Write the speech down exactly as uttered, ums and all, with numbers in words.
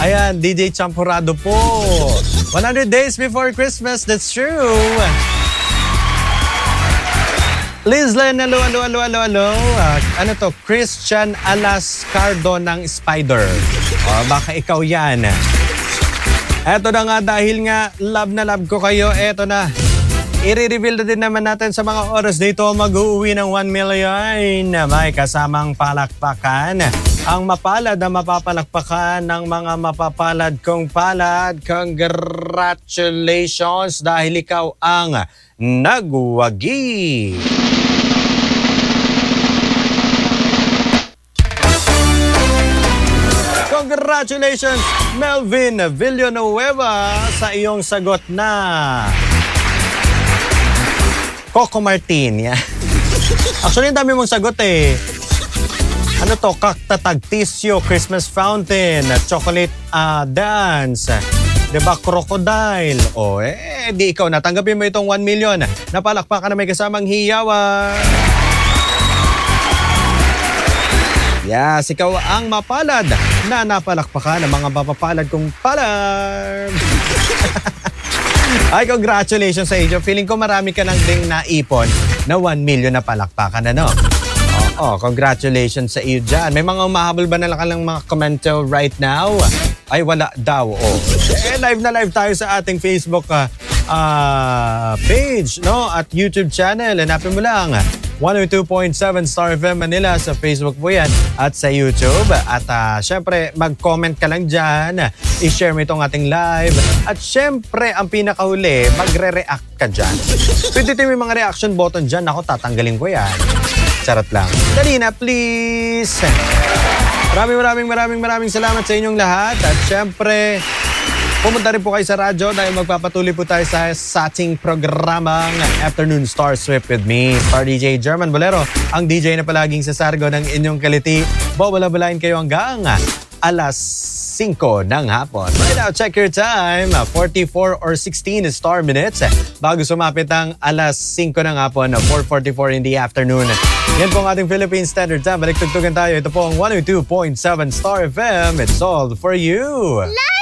Ayan, D J Champurado po. one hundred days before Christmas, that's true. Lizlen, alo, alo, alo, alo, alo. Uh, ano to? Christian Alascardo ng Spider. Oh, baka ikaw yan. Eto na nga, dahil nga love na love ko kayo, eto na. I-reveal na din naman natin sa mga oras dito mag-uwi ng one million. May kasamang palakpakan. Ang mapalad na mapapalakpakan ng mga mapapalad kong palad. Congratulations dahil ikaw ang nagwagi. Congratulations, Melvin Villanueva, sa iyong sagot na Coco Martin. Yeah. Actually, ang dami mong sagot eh. Ano to? Kaktatagtisyo, Christmas Fountain, Chocolate uh, Dance, diba? Crocodile. O eh, di ikaw natanggapin mo itong one million. Napalakpakan na may kasamang hiyawan. Yes, ikaw ang mapalad na napalakpakan ng mga mapapalad kong palad. Ay, congratulations sa inyo. Feeling ko marami ka nang ding naipon na one million na palakpakan, ano? Oo, congratulations sa iyo dyan. May mga umahabol ba na lang mga komento right now? Ay, wala daw. Oh. Eh, live na live tayo sa ating Facebook uh, uh, page, no? At YouTube channel. Hanapin mo lang one oh two point seven Star F M Manila sa Facebook po yan at sa YouTube. At uh, syempre, mag-comment ka lang dyan. I-share mo itong ating live. At syempre, ang pinakahuli, magre-react ka dyan. Pwede tayo may mga reaction button dyan. Ako, tatanggalin ko yan. Charot lang. Dali na, please. Maraming maraming maraming maraming salamat sa inyong lahat. At syempre, pumunta rin po kayo sa radyo dahil magpapatuloy po tayo sa, sa ating programang Afternoon Star Sweep with me, Star D J German Bolero, ang D J na palaging sasargo ng inyong kaliti. Bawala-balain kayo hanggang alas singko ng hapon. Right now, check your time. forty-four or sixteen star minutes. Bago sumapit ang alas singko ng hapon, four forty-four in the afternoon. Yan po ang ating Philippine Standard Time. Balik tugtugan tayo. Ito po ang one oh two point seven Star F M. It's all for you.